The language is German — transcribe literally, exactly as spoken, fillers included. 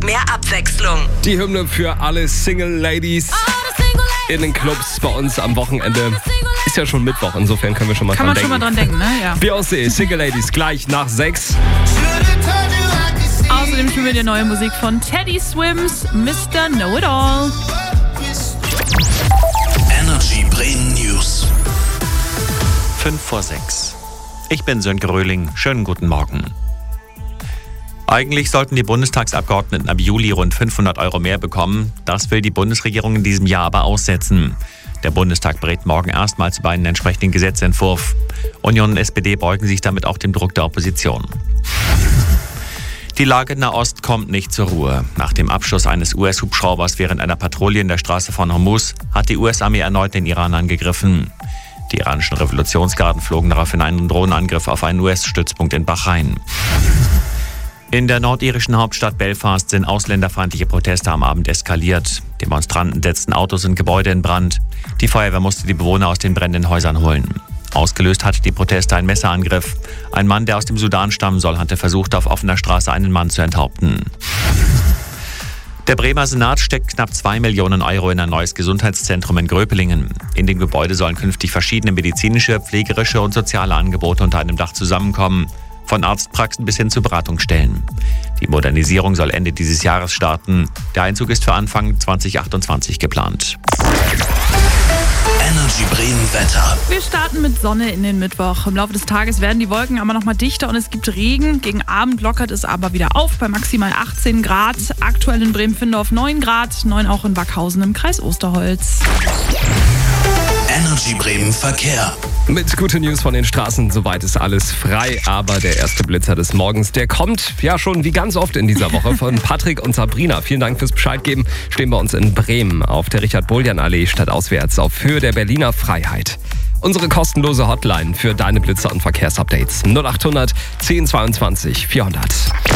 mehr Abwechslung. Die Hymne für alle Single Ladies in den Clubs bei uns am Wochenende. Ist ja schon Mittwoch, insofern können wir schon mal Kann dran man denken. schon mal dran denken, ne? Ja. Beyoncé, Single Ladies, gleich nach sechs. Außerdem spielen wir die neue Musik von Teddy Swims, Mister Know-It-All. Energy Bremen News. fünf vor sechs. Ich bin Sönke Röhling. Schönen guten Morgen. Eigentlich sollten die Bundestagsabgeordneten ab Juli rund fünfhundert Euro mehr bekommen. Das will die Bundesregierung in diesem Jahr aber aussetzen. Der Bundestag berät morgen erstmals über einen entsprechenden Gesetzentwurf. Union und S P D beugen sich damit auch dem Druck der Opposition. Die Lage in Nahost kommt nicht zur Ruhe. Nach dem Abschuss eines U S-Hubschraubers während einer Patrouille in der Straße von Hormuz hat die U S-Armee erneut den Iran angegriffen. Die iranischen Revolutionsgarden flogen daraufhin einen Drohnenangriff auf einen U S-Stützpunkt in Bahrain. In der nordirischen Hauptstadt Belfast sind ausländerfeindliche Proteste am Abend eskaliert. Demonstranten setzten Autos und Gebäude in Brand. Die Feuerwehr musste die Bewohner aus den brennenden Häusern holen. Ausgelöst hatte die Proteste ein Messerangriff. Ein Mann, der aus dem Sudan stammen soll, hatte versucht, auf offener Straße einen Mann zu enthaupten. Der Bremer Senat steckt knapp zwei Millionen Euro in ein neues Gesundheitszentrum in Gröpelingen. In dem Gebäude sollen künftig verschiedene medizinische, pflegerische und soziale Angebote unter einem Dach zusammenkommen. Von Arztpraxen bis hin zu Beratungsstellen. Die Modernisierung soll Ende dieses Jahres starten. Der Einzug ist für Anfang zwanzig achtundzwanzig geplant. Energy Bremen Wetter. Wir starten mit Sonne in den Mittwoch. Im Laufe des Tages werden die Wolken aber noch mal dichter und es gibt Regen. Gegen Abend lockert es aber wieder auf bei maximal achtzehn Grad. Aktuell in Bremen-Findorf neun Grad, neun auch in Wackhausen im Kreis Osterholz. Energy Bremen Verkehr. Mit guten News von den Straßen, soweit ist alles frei. Aber der erste Blitzer des Morgens, der kommt ja schon wie ganz oft in dieser Woche von Patrick und Sabrina. Vielen Dank fürs Bescheid geben. Stehen wir uns in Bremen auf der Richard-Boljan-Allee stadtauswärts auf Höhe der Berliner Freiheit. Unsere kostenlose Hotline für deine Blitzer und Verkehrsupdates null acht hundert zehn zweiundzwanzig vierhundert.